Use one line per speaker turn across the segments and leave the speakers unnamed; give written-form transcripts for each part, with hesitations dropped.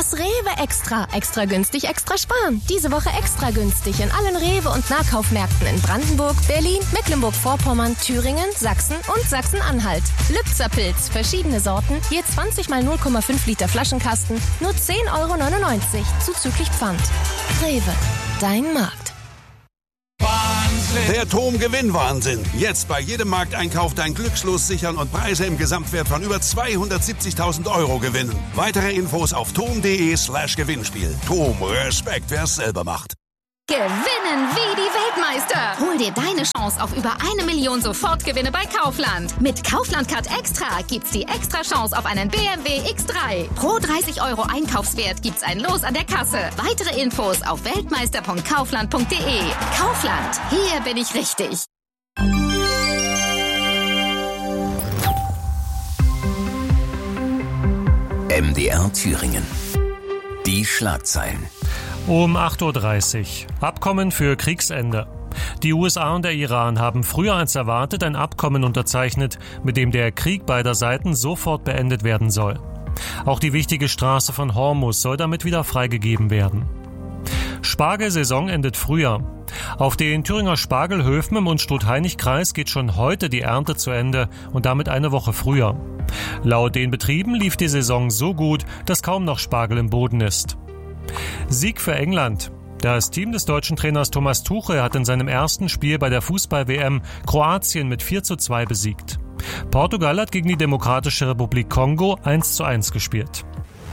Das Rewe Extra. Extra günstig, extra sparen. Diese Woche extra günstig in allen Rewe- und Nahkaufmärkten in Brandenburg, Berlin, Mecklenburg-Vorpommern, Thüringen, Sachsen und Sachsen-Anhalt. Lübzer Pilz, verschiedene Sorten, je 20 mal 0,5 Liter Flaschenkasten, nur 10,99 € zuzüglich Pfand. Rewe, dein Markt.
Der TOM-Gewinnwahnsinn. Jetzt bei jedem Markteinkauf dein Glückslos sichern und Preise im Gesamtwert von über 270.000 € gewinnen. Weitere Infos auf tom.de/Gewinnspiel. TOM, Respekt, wer es selber macht.
Gewinnen wie die Weltmeister. Hol dir deine Chance auf über 1 Million Sofortgewinne bei Kaufland. Mit Kaufland-Card Extra gibt's die extra Chance auf einen BMW X3. Pro 30 € Einkaufswert gibt's ein Los an der Kasse. Weitere Infos auf weltmeister.kaufland.de. Kaufland, hier bin ich richtig.
MDR Thüringen. Die Schlagzeilen.
Um 8:30 Uhr. Abkommen für Kriegsende. Die USA und der Iran haben früher als erwartet ein Abkommen unterzeichnet, mit dem der Krieg beider Seiten sofort beendet werden soll. Auch die wichtige Straße von Hormuz soll damit wieder freigegeben werden. Spargelsaison endet früher. Auf den Thüringer Spargelhöfen im Unstrut-Hainich-Kreis geht schon heute die Ernte zu Ende und damit eine Woche früher. Laut den Betrieben lief die Saison so gut, dass kaum noch Spargel im Boden ist. Sieg für England. Das Team des deutschen Trainers Thomas Tuchel hat in seinem ersten Spiel bei der Fußball-WM Kroatien mit 4:2 besiegt. Portugal hat gegen die Demokratische Republik Kongo 1:1 gespielt.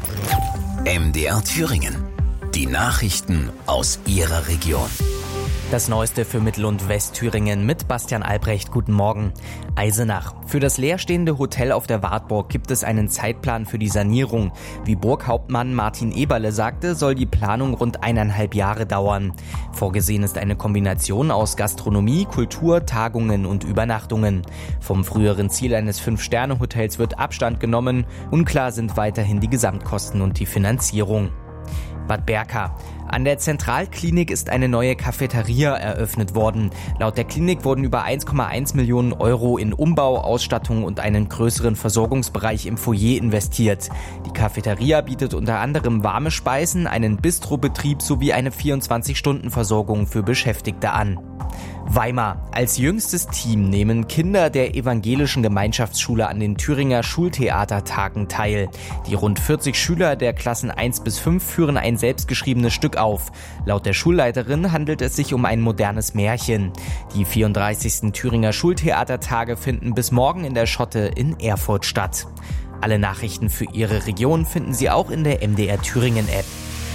MDR Thüringen. Die Nachrichten aus Ihrer Region.
Das Neueste für Mittel- und Westthüringen mit Bastian Albrecht. Guten Morgen. Eisenach. Für das leerstehende Hotel auf der Wartburg gibt es einen Zeitplan für die Sanierung. Wie Burghauptmann Martin Eberle sagte, soll die Planung rund 1,5 Jahre dauern. Vorgesehen ist eine Kombination aus Gastronomie, Kultur, Tagungen und Übernachtungen. Vom früheren Ziel eines 5-Sterne-Hotels wird Abstand genommen. Unklar sind weiterhin die Gesamtkosten und die Finanzierung. Bad Berka. An der Zentralklinik ist eine neue Cafeteria eröffnet worden. Laut der Klinik wurden über 1,1 Millionen € in Umbau, Ausstattung und einen größeren Versorgungsbereich im Foyer investiert. Die Cafeteria bietet unter anderem warme Speisen, einen Bistrobetrieb sowie eine 24-Stunden-Versorgung für Beschäftigte an. Weimar. Als jüngstes Team nehmen Kinder der evangelischen Gemeinschaftsschule an den Thüringer Schultheatertagen teil. Die rund 40 Schüler der Klassen 1 bis 5 führen ein selbstgeschriebenes Stück auf. Laut der Schulleiterin handelt es sich um ein modernes Märchen. Die 34. Thüringer Schultheatertage finden bis morgen in der Schotte in Erfurt statt. Alle Nachrichten für Ihre Region finden Sie auch in der MDR Thüringen App.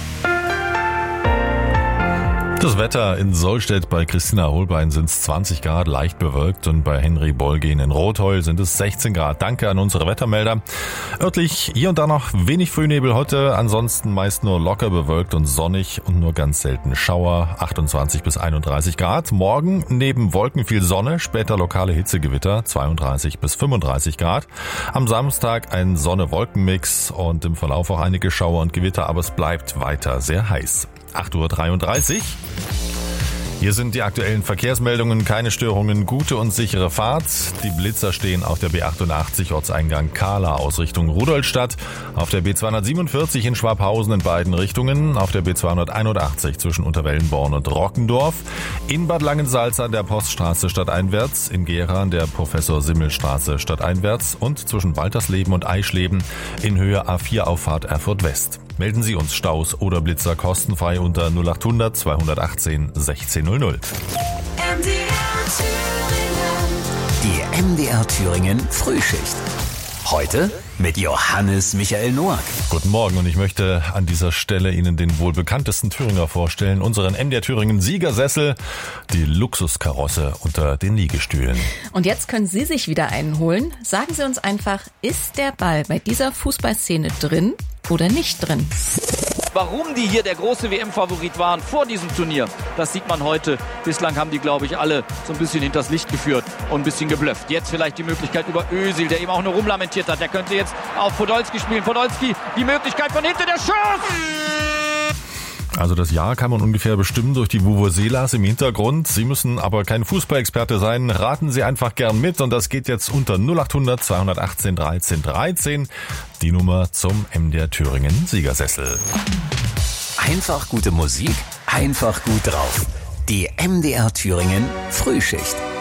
Das Wetter in Sollstedt bei Christina Holbein sind es 20 Grad, leicht bewölkt, und bei Henry Bolgin in Rothheul sind es 16 Grad. Danke an unsere Wettermelder. Örtlich hier und da noch wenig Frühnebel heute, ansonsten meist nur locker bewölkt und sonnig und nur ganz selten Schauer, 28 bis 31 Grad. Morgen neben Wolken viel Sonne, später lokale Hitzegewitter, 32 bis 35 Grad. Am Samstag ein Sonne-Wolken-Mix und im Verlauf auch einige Schauer und Gewitter, aber es bleibt weiter sehr heiß. 8:33 Uhr. Hier sind die aktuellen Verkehrsmeldungen. Keine Störungen, gute und sichere Fahrt. Die Blitzer stehen auf der B88 Ortseingang Kahla aus Richtung Rudolstadt, auf der B247 in Schwabhausen in beiden Richtungen, auf der B281 zwischen Unterwellenborn und Rockendorf, in Bad Langensalza an der Poststraße stadteinwärts, in Gera an der Professor-Simmel-Straße stadteinwärts und zwischen Waltersleben und Eischleben in Höhe A4-Auffahrt Erfurt West. Melden Sie uns Staus oder Blitzer kostenfrei unter 0800 218 1600.
Die MDR Thüringen Frühschicht. Heute mit Johannes Michael Noack.
Guten Morgen, und ich möchte an dieser Stelle Ihnen den wohl bekanntesten Thüringer vorstellen, unseren MDR Thüringen Siegersessel, die Luxuskarosse unter den Liegestühlen.
Und jetzt können Sie sich wieder einen holen. Sagen Sie uns einfach, ist der Ball bei dieser Fußballszene drin oder nicht drin?
Warum die hier der große WM-Favorit waren vor diesem Turnier, das sieht man heute. Bislang haben die, glaube ich, alle so ein bisschen hinters Licht geführt und ein bisschen geblufft. Jetzt vielleicht die Möglichkeit über Özil, der eben auch nur rumlamentiert hat. Der könnte jetzt auf Podolski spielen. Podolski, die Möglichkeit von hinten, der Schuss!
Also das Jahr kann man ungefähr bestimmen durch die Vuvuzelas im Hintergrund. Sie müssen aber kein Fußballexperte sein. Raten Sie einfach gern mit und das geht jetzt unter 0800 218 13 13. Die Nummer zum MDR Thüringen Siegersessel.
Einfach gute Musik, einfach gut drauf. Die MDR Thüringen Frühschicht.